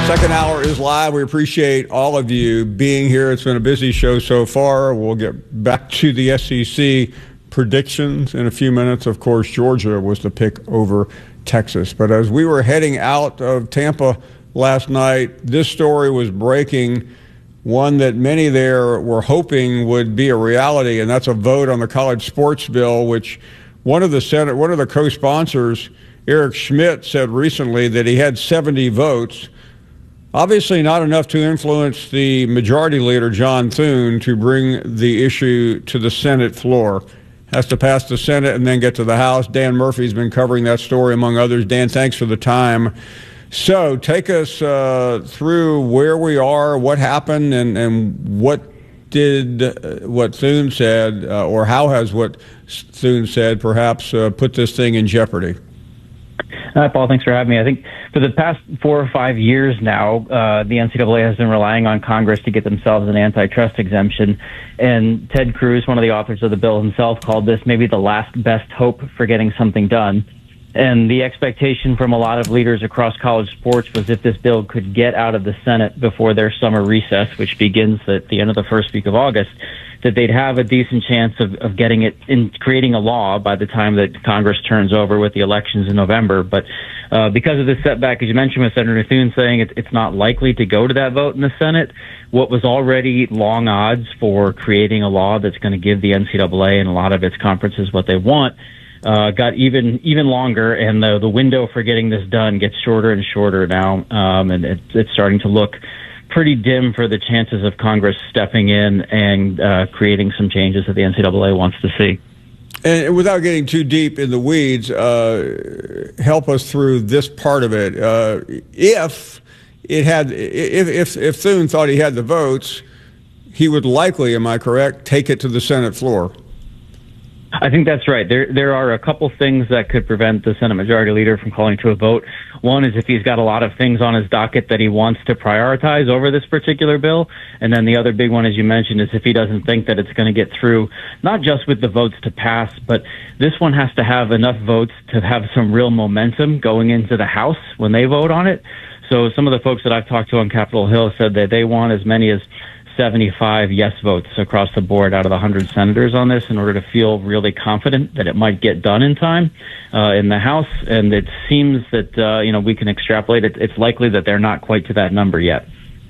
Second hour is live. We appreciate all of you being here. It's been a busy show so far. We'll get back to the SEC predictions in a few minutes. Of course, Georgia was the pick over Texas. But as we were heading out of Tampa last night, this story was breaking, one that many there were hoping would be a reality, and that's a vote on the college sports bill, which one of the co-sponsors, Eric Schmidt, said recently that he had 70 votes. Obviously not enough to influence the majority leader, John Thune, to bring the issue to the Senate floor. Has to pass the Senate and then get to the House. Dan Murphy's been covering that story, among others. Dan, thanks for the time. So take us through where we are, what happened, and what Thune said, or how has what Thune said perhaps put this thing in jeopardy? Hi, Paul. Thanks for having me. I think for the past 4 or 5 years now, the NCAA has been relying on Congress to get themselves an antitrust exemption. And Ted Cruz, one of the authors of the bill himself, called this maybe the last best hope for getting something done. And the expectation from a lot of leaders across college sports was if this bill could get out of the Senate before their summer recess, which begins at the end of the first week of August, that they'd have a decent chance of getting it in, creating a law by the time that Congress turns over with the elections in November. But because of this setback, as you mentioned, with Senator Thune saying it's not likely to go to that vote in the Senate, what was already long odds for creating a law that's going to give the NCAA and a lot of its conferences what they want got even longer, and the window for getting this done gets shorter and shorter now, and it's starting to look pretty dim for the chances of Congress stepping in and creating some changes that the NCAA wants to see. And without getting too deep in the weeds, help us through this part of it. If Thune thought he had the votes, he would likely, am I correct, take it to the Senate floor? I think that's right. There are a couple things that could prevent the Senate Majority Leader from calling to a vote. One is if he's got a lot of things on his docket that he wants to prioritize over this particular bill. And then the other big one, as you mentioned, is if he doesn't think that it's going to get through, not just with the votes to pass, but this one has to have enough votes to have some real momentum going into the House when they vote on it. So some of the folks that I've talked to on Capitol Hill said that they want as many as 75 yes votes across the board out of the 100 senators on this in order to feel really confident that it might get done in time in the House. And it seems that, we can extrapolate it. It's likely that they're not quite to that number yet.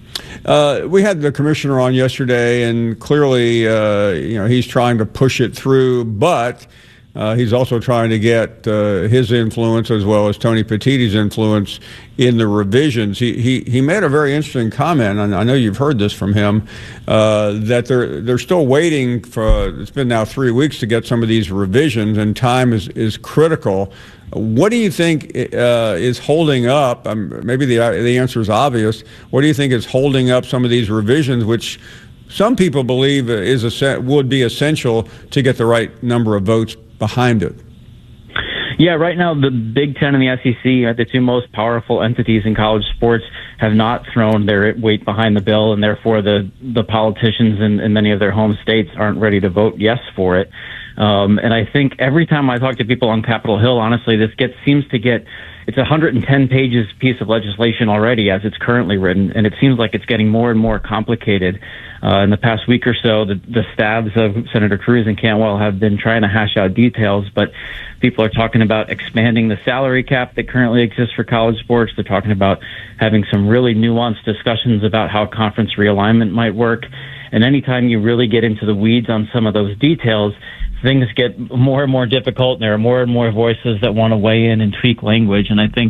We had the commissioner on yesterday, and clearly, he's trying to push it through, but he's also trying to get his influence as well as Tony Petiti's influence in the revisions. He made a very interesting comment, and I know you've heard this from him, that they're still waiting for, it's been now 3 weeks to get some of these revisions, and time is critical. What do you think is holding up? Maybe the answer is obvious. What do you think is holding up some of these revisions, which some people believe would be essential to get the right number of votes behind it? Yeah, right now the Big Ten and the SEC, the two most powerful entities in college sports, have not thrown their weight behind the bill, and therefore the politicians in many of their home states aren't ready to vote yes for it. And I think every time I talk to people on Capitol Hill, honestly, it's a 110 pages piece of legislation already as it's currently written, and it seems like it's getting more and more complicated. In the past week or so, the staffs of Senator Cruz and Cantwell have been trying to hash out details, but people are talking about expanding the salary cap that currently exists for college sports. They're talking about having some really nuanced discussions about how conference realignment might work. And anytime you really get into the weeds on some of those details, things get more and more difficult, and there are more and more voices that want to weigh in and tweak language. And I think,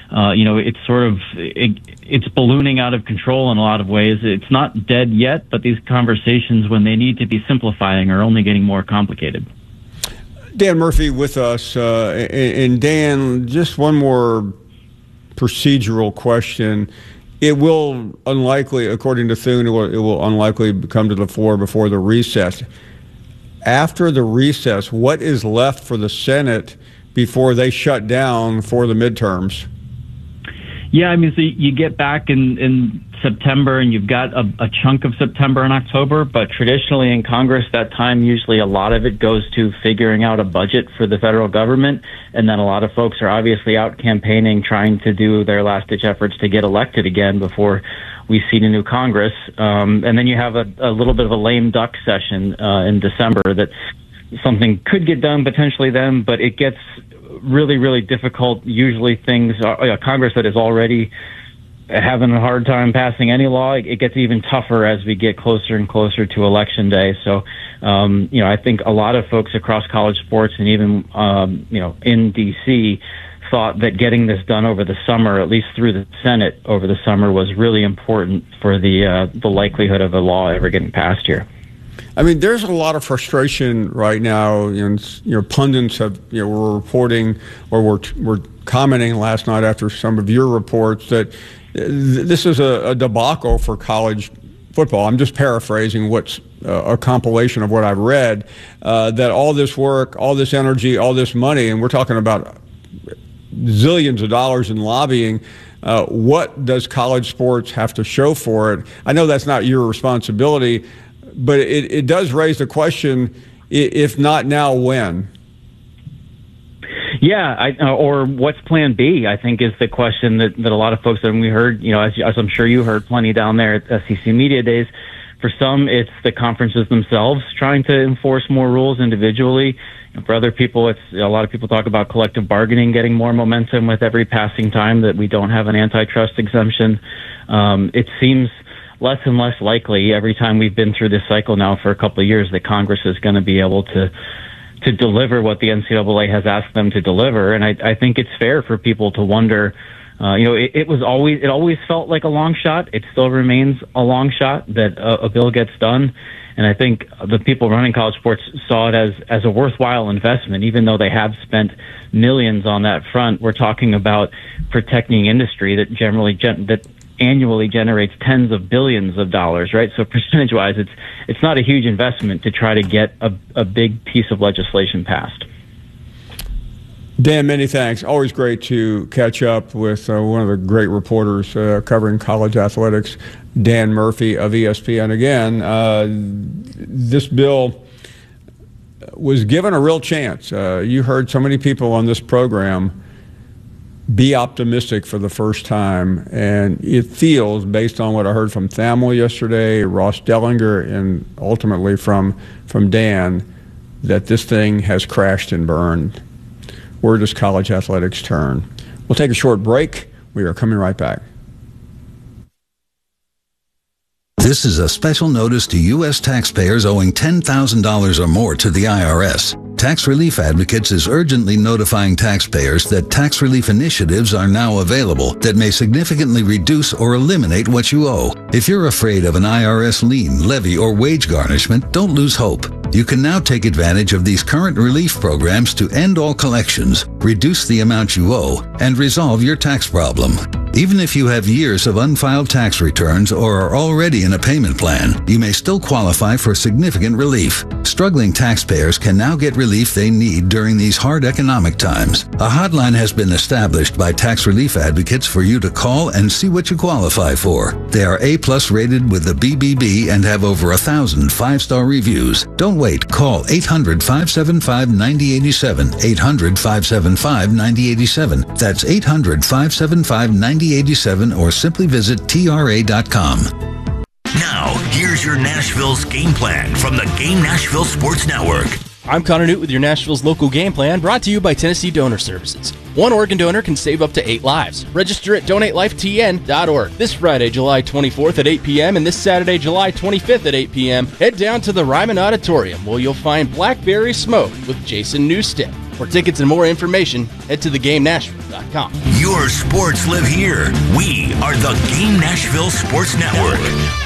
it's ballooning out of control in a lot of ways. It's not dead yet, but these conversations, when they need to be simplifying, are only getting more complicated. Dan Murphy with us. And Dan, just one more procedural question. It will unlikely, according to Thune, it will unlikely come to the floor before the recess. After the recess, what is left for the Senate before they shut down for the midterms? Yeah, I mean, so you get back in September, and you've got a chunk of September and October, but traditionally in Congress, that time, usually a lot of it goes to figuring out a budget for the federal government, and then a lot of folks are obviously out campaigning, trying to do their last-ditch efforts to get elected again before we see the new Congress. And then you have a little bit of a lame duck session in December that something could get done potentially then, but it gets really, really difficult. Usually Congress that is already having a hard time passing any law, it gets even tougher as we get closer and closer to Election Day. So, I think a lot of folks across college sports and even, in D.C., thought that getting this done over the summer, at least through the Senate over the summer, was really important for the likelihood of a law ever getting passed here. I mean, there's a lot of frustration right now. Pundits were reporting or were commenting last night after some of your reports that this is a debacle for college football. I'm just paraphrasing what's a compilation of what I've read, that all this work, all this energy, all this money, and we're talking about zillions of dollars in lobbying, what does college sports have to show for it? I know that's not your responsibility, but it does raise the question, if not now, when? Yeah, or what's Plan B, I think, is the question that a lot of folks, and we heard, as I'm sure you heard plenty down there at SEC Media Days. For some, it's the conferences themselves trying to enforce more rules individually. For other people, it's a lot of people talk about collective bargaining getting more momentum with every passing time that we don't have an antitrust exemption. It seems less and less likely every time we've been through this cycle now for a couple of years that Congress is going to be able to deliver what the NCAA has asked them to deliver. And I think it's fair for people to wonder, it always felt like a long shot. It still remains a long shot that a bill gets done. And I think the people running college sports saw it as a worthwhile investment, even though they have spent millions on that front. We're talking about protecting industry that annually generates tens of billions of dollars, right? So percentage-wise, it's not a huge investment to try to get a big piece of legislation passed. Dan, many thanks. Always great to catch up with one of the great reporters covering college athletics, Dan Murphy of ESPN. Again, this bill was given a real chance. You heard so many people on this program be optimistic for the first time, and it feels, based on what I heard from Thamel yesterday, Ross Dellinger, and ultimately from Dan, that this thing has crashed and burned. Where does college athletics turn? We'll take a short break. We are coming right back. This is a special notice to U.S. taxpayers owing $10,000 or more to the IRS. Tax Relief Advocates is urgently notifying taxpayers that tax relief initiatives are now available that may significantly reduce or eliminate what you owe. If you're afraid of an IRS lien, levy, or wage garnishment, don't lose hope. You can now take advantage of these current relief programs to end all collections, reduce the amount you owe, and resolve your tax problem. Even if you have years of unfiled tax returns or are already in a payment plan, you may still qualify for significant relief. Struggling taxpayers can now get relief they need during these hard economic times. A hotline has been established by Tax Relief Advocates for you to call and see what you qualify for. They are A+ rated with the BBB and have over 1,000 5-star reviews. Don't wait. Call 800-575-9087. 800-575-9087. That's 800-575-9087 or simply visit TRA.com. Now, here's your Nashville's game plan from the Game Nashville Sports Network. I'm Connor Newt with your Nashville's local game plan, brought to you by Tennessee Donor Services. One organ donor can save up to 8 lives. Register at DonateLifeTN.org. This Friday, July 24th at 8 p.m. and this Saturday, July 25th at 8 p.m., head down to the Ryman Auditorium where you'll find Blackberry Smoke with Jason Newstead. For tickets and more information, head to theGameNashville.com. Your sports live here. We are the Game Nashville Sports Network.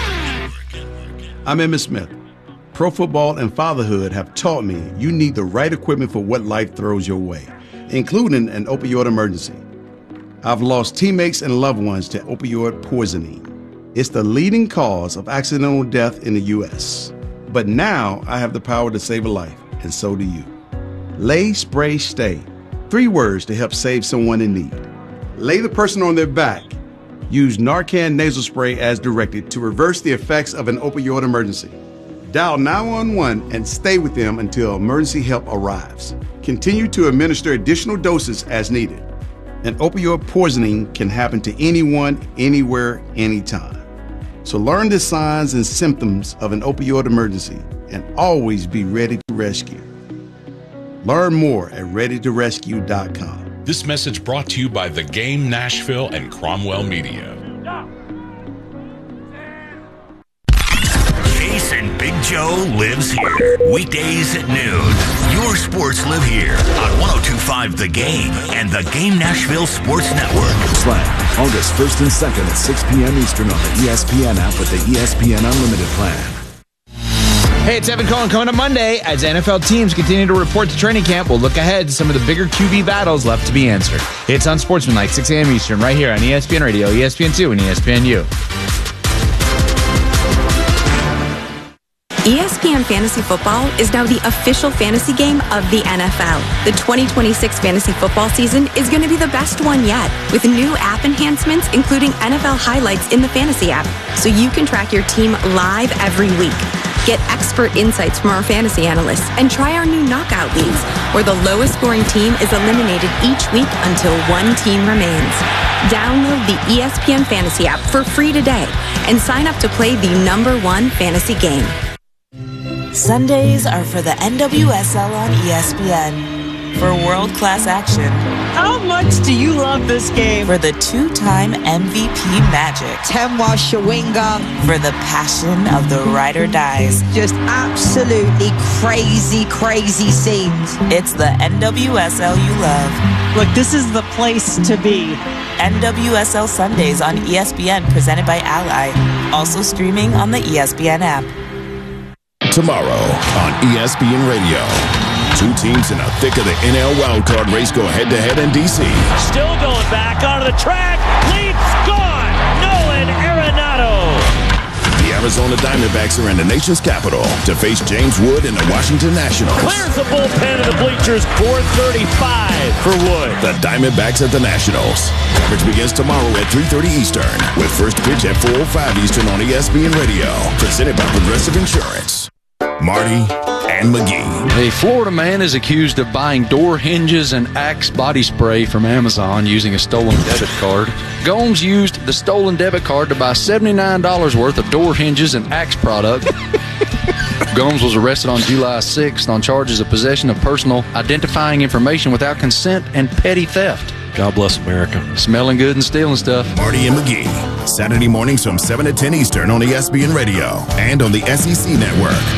I'm Emmitt Smith. Pro football and fatherhood have taught me you need the right equipment for what life throws your way, including an opioid emergency. I've lost teammates and loved ones to opioid poisoning. It's the leading cause of accidental death in the U.S. But now I have the power to save a life, and so do you. Lay, Spray, Stay. 3 words to help save someone in need. Lay the person on their back, Use Narcan nasal spray as directed to reverse the effects of an opioid emergency. Dial 911 and stay with them until emergency help arrives. Continue to administer additional doses as needed. An opioid poisoning can happen to anyone, anywhere, anytime. So learn the signs and symptoms of an opioid emergency and always be ready to rescue. Learn more at readytorescue.com. This message brought to you by The Game Nashville and Cromwell Media. Jason Big Joe lives here. Weekdays at noon. Your sports live here on 102.5 The Game and The Game Nashville Sports Network. Slam, August 1st and 2nd at 6 p.m. Eastern on the ESPN app with the ESPN Unlimited plan. Hey, it's Evan Cohen. Coming up Monday, as NFL teams continue to report to training camp, we'll look ahead to some of the bigger QB battles left to be answered. It's on Sportsmanlike, 6 a.m. Eastern, right here on ESPN Radio, ESPN2, and ESPNU. ESPN Fantasy Football is now the official fantasy game of the NFL. The 2026 fantasy football season is going to be the best one yet, with new app enhancements, including NFL highlights in the fantasy app, so you can track your team live every week. Get expert insights from our fantasy analysts and try our new knockout leagues, where the lowest scoring team is eliminated each week until one team remains. Download the ESPN Fantasy app for free today and sign up to play the #1 fantasy game. Sundays are for the NWSL on ESPN. For world-class action. How much do you love this game? For the two-time MVP magic. Temwa Shawinga. For the passion of the ride or dies. Just absolutely crazy, crazy scenes. It's the NWSL you love. Look, this is the place to be. NWSL Sundays on ESPN, presented by Ally. Also streaming on the ESPN app. Tomorrow on ESPN Radio. Two teams in the thick of the NL wildcard race go head-to-head in D.C. Still going back onto the track. Leap's gone. Nolan Arenado. The Arizona Diamondbacks are in the nation's capital to face James Wood and the Washington Nationals. Clears the bullpen of the bleachers. 4:35 for Wood. The Diamondbacks at the Nationals. Coverage begins tomorrow at 3:30 Eastern with first pitch at 4:05 Eastern on ESPN Radio. Presented by Progressive Insurance. Marty and McGee. A Florida man is accused of buying door hinges and Axe body spray from Amazon using a stolen debit card. Gomes used the stolen debit card to buy $79 worth of door hinges and Axe product. Gomes was arrested on July 6th on charges of possession of personal identifying information without consent and petty theft. God bless America. Smelling good and stealing stuff. Marty and McGee. Saturday mornings from 7 to 10 Eastern on ESPN Radio and on the SEC Network.